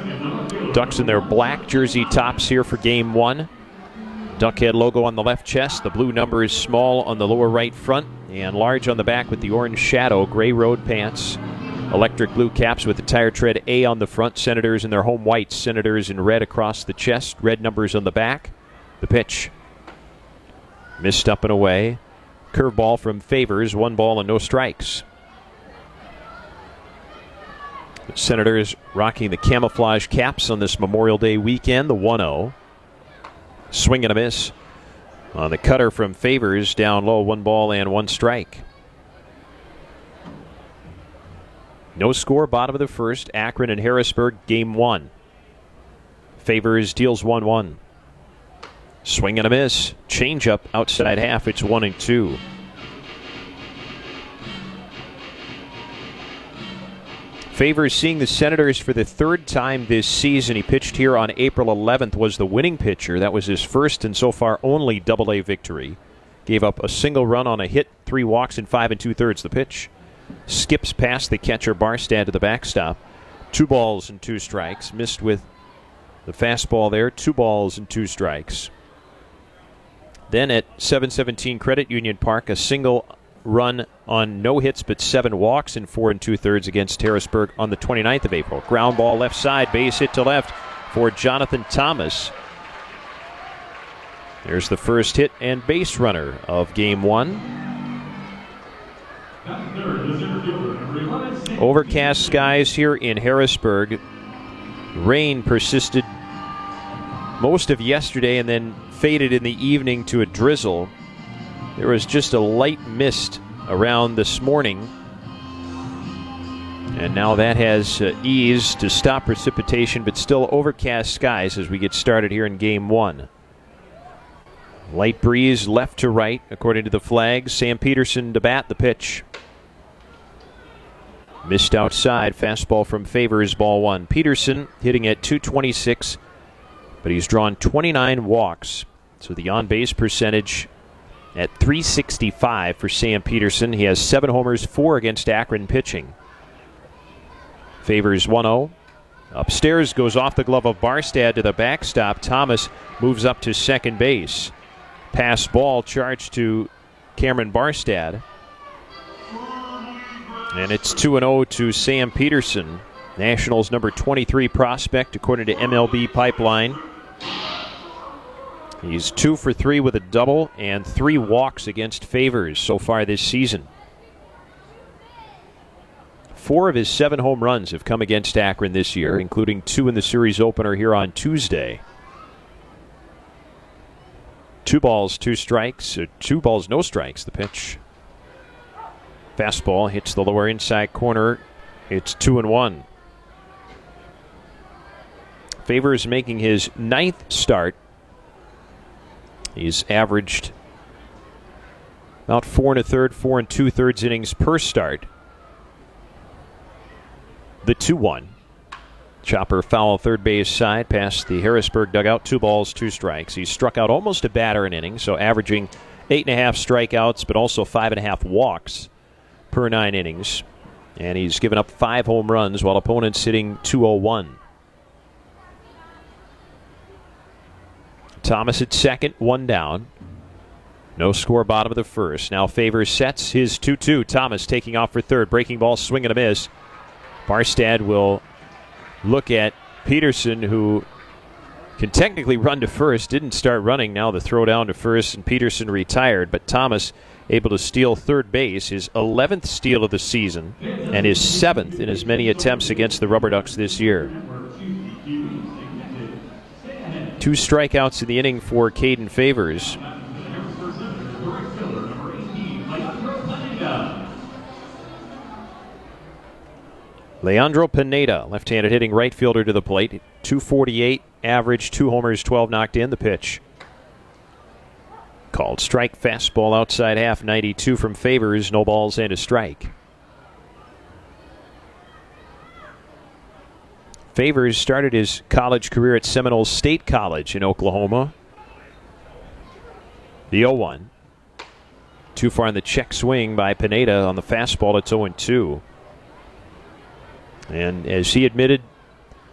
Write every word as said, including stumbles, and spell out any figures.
Ducks in their black jersey tops here for game one. Duckhead logo on the left chest. The blue number is small on the lower right front and large on the back with the orange shadow. Gray road pants. Electric blue caps with the tire tread A on the front. Senators in their home whites. Senators in red across the chest. Red numbers on the back. The pitch. Missed up and away. Curveball from Favors. One ball and no strikes. The Senators rocking the camouflage caps on this Memorial Day weekend. The one oh. Swing and a miss on the cutter from Favors. Down low, one ball and one strike. No score, bottom of the first. Akron and Harrisburg, game one. Favors deals one one. Swing and a miss. Change up outside half. It's one and two. Favors seeing the Senators for the third time this season. He pitched here on April eleventh, was the winning pitcher. That was his first and so far only double A victory. Gave up a single run on a hit, three walks in five and two-thirds. The pitch skips past the catcher Barstad to the backstop. Two balls and two strikes. Missed with the fastball there. Two balls and two strikes. Then at seven seventeen Credit Union Park, a single run on no hits but seven walks in four and two-thirds against Harrisburg on the twenty-ninth of April. Ground ball left side, base hit to left for Jonathan Thomas. There's the first hit and base runner of game one. Overcast skies here in Harrisburg. Rain persisted most of yesterday and then faded in the evening to a drizzle. There was just a light mist around this morning. And now that has uh, eased to stop precipitation, but still overcast skies as we get started here in game one. Light breeze left to right, according to the flags. Sam Peterson to bat. The pitch. Missed outside. Fastball from Favors, ball one. Peterson hitting at two twenty-six, but he's drawn twenty-nine walks. So the on-base percentage at three sixty-five for Sam Peterson. He has seven homers, four against Akron pitching. Favors one oh. Upstairs goes off the glove of Barstad to the backstop. Thomas moves up to second base. Pass ball charged to Cameron Barstad. And it's two and oh to Sam Peterson, Nationals number twenty-three prospect according to M L B Pipeline. He's two for three with a double and three walks against Favors so far this season. Four of his seven home runs have come against Akron this year, including two in the series opener here on Tuesday. Two balls, two strikes, or two balls, no strikes, the pitch. Fastball hits the lower inside corner. It's two and one. Favors making his ninth start. He's averaged about four and a third, four and two-thirds innings per start. The two one. Chopper foul third base side past the Harrisburg dugout. Two balls, two strikes. He's struck out almost a batter an inning, so averaging eight and a half strikeouts, but also five and a half walks per nine innings. And he's given up five home runs while opponents hitting two oh one. Thomas at second, one down. No score, bottom of the first. Now Favors sets his two two. Thomas taking off for third. Breaking ball, swing and a miss. Barstad will look at Peterson, who can technically run to first. Didn't start running. Now the throw down to first, and Peterson retired. But Thomas able to steal third base, his eleventh steal of the season, and his seventh in as many attempts against the Rubber Ducks this year. Two strikeouts in the inning for Caden Favors. Leandro Pineda, left-handed hitting right fielder to the plate. two forty-eight average, two homers, twelve knocked in. The pitch. Called strike, fastball outside half, ninety-two from Favors, no balls and a strike. Favors started his college career at Seminole State College in Oklahoma. The oh one. Too far in the check swing by Pineda on the fastball. It's oh and two. And as he admitted